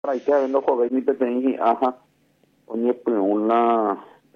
Raika vendo ko ni petehi aha onye una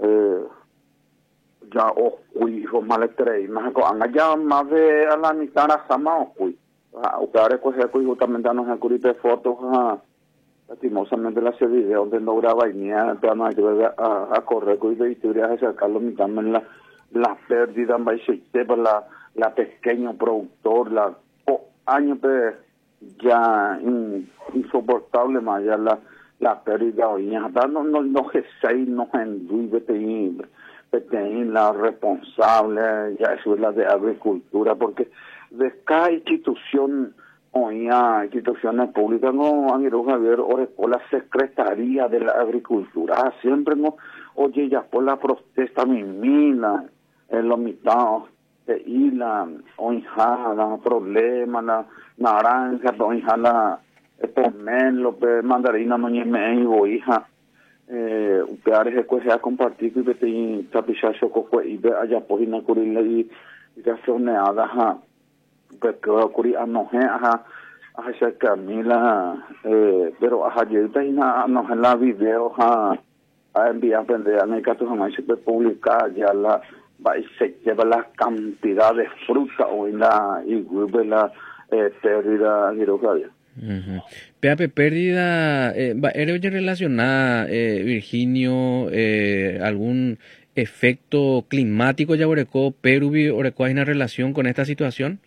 ya okui ho maletrei ma ko anga ya mave ala ni tara sama okui o care ko he kui justamente no he curite fotos lastimosamente la se video donde no graba y mía te ama a correr con de historia a sacarlo mi también la pérdida va a la pequeño productor la año ya insoportable más ya la pérdida hoy ya no que sei no enduve te la responsable ya eso es la de agricultura porque de cada institución hoy instituciones públicas no han ido a ver por la Secretaría de la Agricultura siempre no oye ya por la protesta mina en los mitados y la oinjada problema la naranja oinjada pomelo mandarina no ñeme y boija upear ese que sea compartido y que te tapichacho coco y ve allá por ina curila y gasoneada ja porque ocurrir anoje a esa Camila pero a ayer ina no en la video a enviar aprender a que jamás se puede publicar ya la va y se lleva la cantidad de fruta o en la y la pérdida hidrocarbura. Pepe, pérdida, ¿era relacionada, Virginio, algún efecto climático ya orecó Peruvi orecó hay una relación con esta situación?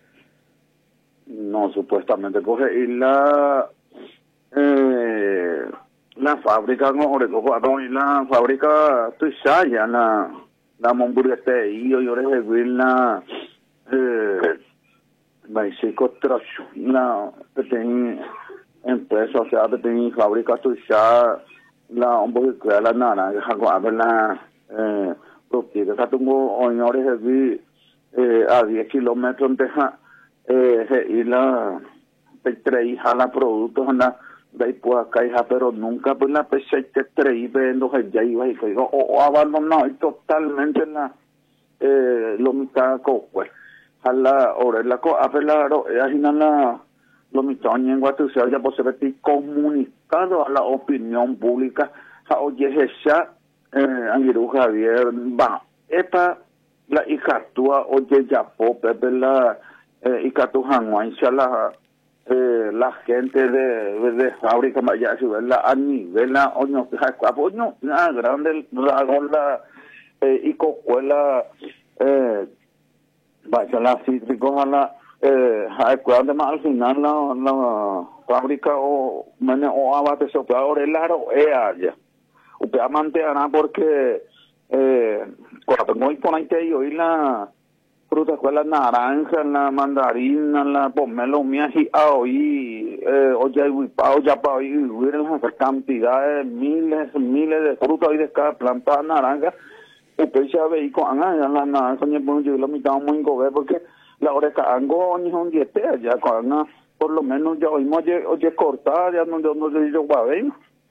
No, supuestamente coge y la fábrica no orecó y la fábrica Tuisaya la hamburguesa y yo la básico trocho la pequeña empresa o sea pequeña fábrica tuya la hamburguesa la naranja con la propiedad que tengo señores a 10 kilómetros de y la traía la productos la de ahí pues acá pero nunca pues la pese que traí vendo ya iba y digo o abandonado totalmente la lo mitad pues a la hora la co a la lo mitad en Guatemala ya pues se ve comunicado a la opinión pública a oye esa Angiru Javier va esta la icatúa oye ya Pepe la icatú Hanway la gente de fábrica ya se ve la a nivel la oño la grande la y cocuela vaya la cítricos a la cuidado más al final la fábrica o abate soplador el aro allá usted mantenerá porque cuando tengo ahí por ahí te digo y la fruta fue la naranja la mandarina la pomelo mía y hoy oye huipao ya para hoy una cantidad de miles de frutas y de cada planta naranja usted ya ve y con la naranja yo lo mitad muy gobe porque la oreja ango ni un diete ya con por lo menos ya oímos oye cortar ya no le digo va ver.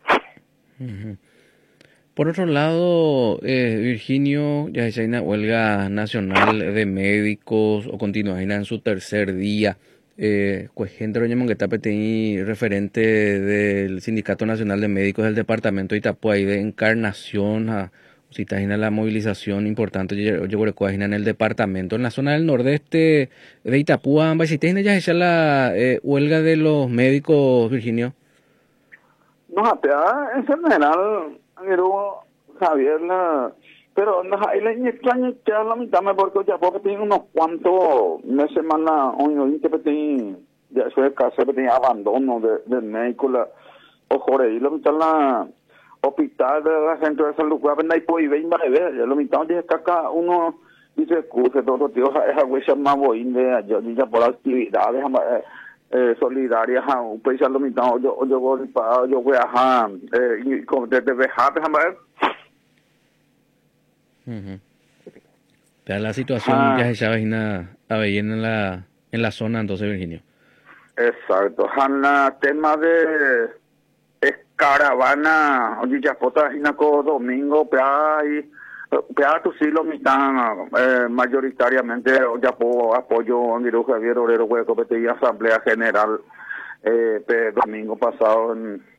Por otro lado, Virginio, ya hay una huelga nacional de médicos o continúa en su tercer día. Pues gente que está referente del Sindicato Nacional de Médicos del Departamento de Itapúa y de Encarnación, si está en la movilización importante, yo creo que en el departamento, en la zona del nordeste de Itapúa, si tiene ya la huelga de los médicos, Virginio. No, en general, Javier, pero ahí le extraña que a la mitad me porque ya porque tiene unos cuantos meses más ya eso es casi que abandono del médico ojo y la mitad la hospital de la centro de salud y pues ven va a ver ya la mitad de acá uno dice curso todo tío esa huella más voy de ya por actividades solidarias un país a lo mitad yo voy a como desde Bejar Pero la situación ya se sabe en la zona entonces, Virginio. Exacto. El tema de caravana, oye, ya pota domingo, tu sí lo mitad mayoritariamente ya apoyo a Angiru Javier Orero Hueco, asamblea general domingo pasado en